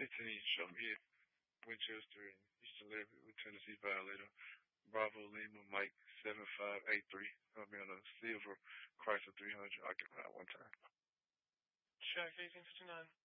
show me here. Winchester and Eastern Liberty with Tennessee Violator. Bravo Lima Mike 7583. I'll be on a silver Chrysler 300 occupied one time. Check 1859.